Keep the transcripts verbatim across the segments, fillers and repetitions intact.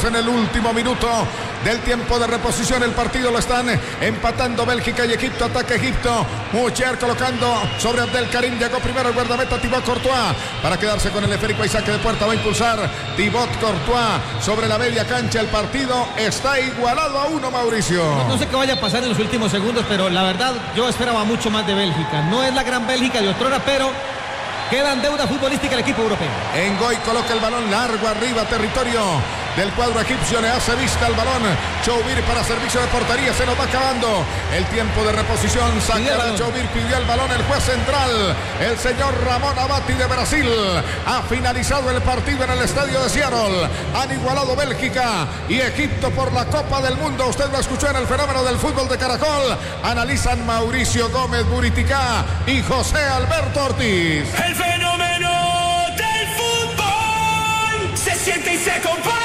en el último minuto del tiempo de reposición. El partido lo están empatando Bélgica y Egipto. Ataca Egipto. Mucher colocando sobre Abdelkarim. Llegó primero el guardameta Thibaut Courtois para quedarse con el esférico y saque de puerta. Va a impulsar Thibaut Courtois sobre la media cancha. El partido está igualado a uno, Mauricio. No, no sé qué vaya a pasar en los últimos segundos, pero la verdad yo esperaba mucho más de Bélgica. No es la gran Bélgica de otrora, pero queda en deuda futbolística el equipo europeo. Ngoy coloca el balón largo arriba, territorio del cuadro egipcio, le hace vista al balón. Choubir para servicio de portería, se nos va acabando el tiempo de reposición. Saca de Choubir, pidió el balón el juez central, el señor Ramón Abati de Brasil. Ha finalizado el partido en el estadio de Seattle. Han igualado Bélgica y Egipto por la Copa del Mundo. Usted lo escuchó en el fenómeno del fútbol de Caracol. Analizan Mauricio Gómez Buriticá y José Alberto Ortiz. El fenómeno del fútbol se siente y se comparte.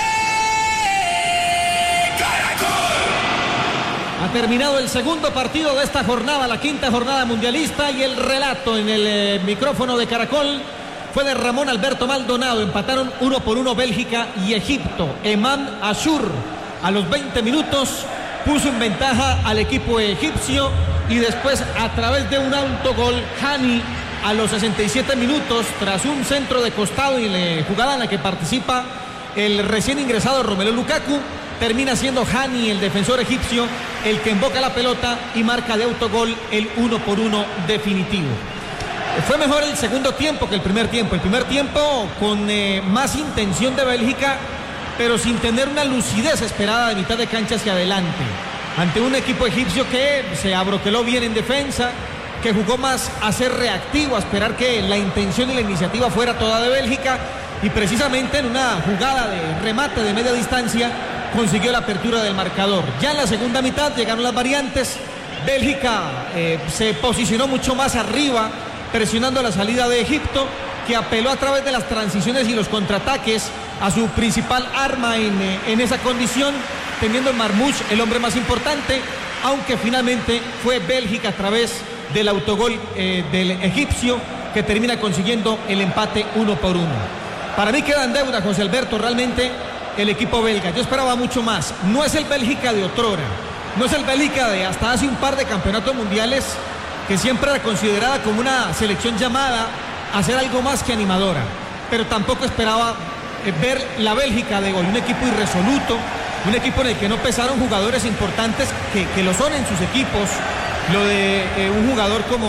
Ha terminado el segundo partido de esta jornada, la quinta jornada mundialista, y el relato en el eh, micrófono de Caracol fue de Ramón Alberto Maldonado. Empataron uno por uno Bélgica y Egipto. Emam Ashur a los veinte minutos puso en ventaja al equipo egipcio, y después a través de un autogol Hani a los sesenta y siete minutos, tras un centro de costado y la jugada en la que participa el recién ingresado Romelu Lukaku, termina siendo Hani, el defensor egipcio, el que emboca la pelota y marca de autogol el uno por uno definitivo. Fue mejor el segundo tiempo que el primer tiempo. El primer tiempo con eh, más intención de Bélgica, pero sin tener una lucidez esperada de mitad de cancha hacia adelante. Ante un equipo egipcio que se abroqueló bien en defensa, que jugó más a ser reactivo, a esperar que la intención y la iniciativa fuera toda de Bélgica, y precisamente en una jugada de remate de media distancia consiguió la apertura del marcador. Ya en la segunda mitad llegaron las variantes. Bélgica eh, se posicionó mucho más arriba, presionando la salida de Egipto, que apeló a través de las transiciones y los contraataques a su principal arma en, eh, en esa condición, teniendo en Marmoush el hombre más importante, aunque finalmente fue Bélgica a través del autogol eh, del egipcio que termina consiguiendo el empate uno por uno. Para mí queda en deuda, José Alberto, realmente el equipo belga. Yo esperaba mucho más. No es el Bélgica de otrora, no es el Bélgica de hasta hace un par de campeonatos mundiales, que siempre era considerada como una selección llamada a ser algo más que animadora, pero tampoco esperaba eh, ver la Bélgica de hoy, un equipo irresoluto, un equipo en el que no pesaron jugadores importantes que, que lo son en sus equipos. Lo de eh, un jugador como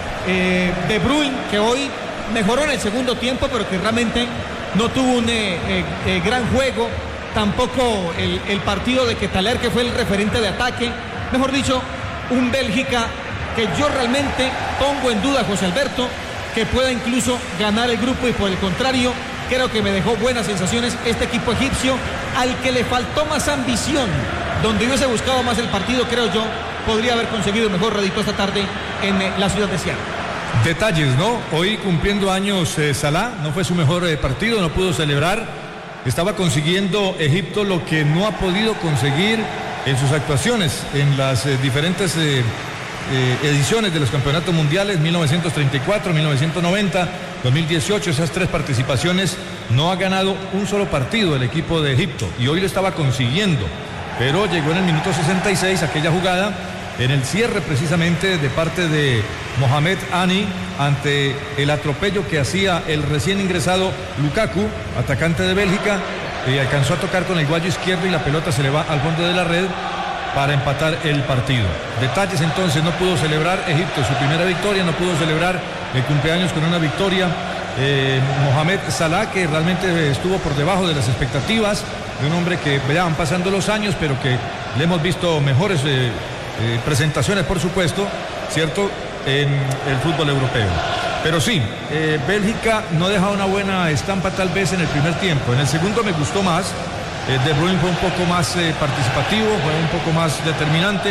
eh, De Bruyne, que hoy mejoró en el segundo tiempo, pero que realmente no tuvo un eh, eh, gran juego. Tampoco el, el partido de Quetaler, que fue el referente de ataque. Mejor dicho, un Bélgica que yo realmente pongo en duda, José Alberto, que pueda incluso ganar el grupo, y por el contrario, creo que me dejó buenas sensaciones este equipo egipcio, al que le faltó más ambición, donde hubiese buscado más el partido, creo yo, podría haber conseguido mejor rédito esta tarde en eh, la ciudad de Seattle. Detalles, ¿no? Hoy cumpliendo años eh, Salah, no fue su mejor eh, partido, no pudo celebrar. Estaba consiguiendo Egipto lo que no ha podido conseguir en sus actuaciones en las eh, diferentes eh, eh, ediciones de los campeonatos mundiales, mil novecientos treinta y cuatro, mil novecientos noventa, dos mil dieciocho, esas tres participaciones. No ha ganado un solo partido el equipo de Egipto, y hoy lo estaba consiguiendo, pero llegó en el minuto sesenta y seis aquella jugada en el cierre precisamente de parte de Mohamed Hani ante el atropello que hacía el recién ingresado Lukaku, atacante de Bélgica, y alcanzó a tocar con el guayo izquierdo y la pelota se le va al fondo de la red para empatar el partido. Detalles entonces, no pudo celebrar Egipto su primera victoria, no pudo celebrar el cumpleaños con una victoria eh, Mohamed Salah, que realmente estuvo por debajo de las expectativas, de un hombre que ya van pasando los años, pero que le hemos visto mejores eh, eh, presentaciones, por supuesto, ¿cierto?, en el fútbol europeo. Pero sí, eh, Bélgica no deja una buena estampa tal vez en el primer tiempo. En el segundo me gustó más. eh, De Bruyne fue un poco más eh, participativo, fue un poco más determinante.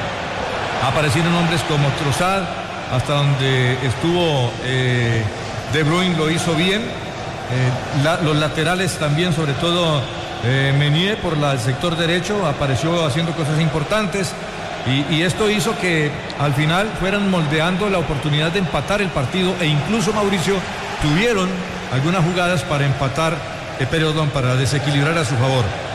Aparecieron hombres como Trossard, hasta donde estuvo eh, De Bruyne lo hizo bien. eh, la, los laterales también, sobre todo eh, Meunier por la, el sector derecho, apareció haciendo cosas importantes. Y, y esto hizo que al final fueran moldeando la oportunidad de empatar el partido, e incluso, Mauricio, tuvieron algunas jugadas para empatar, eh, perdón, para desequilibrar a su favor.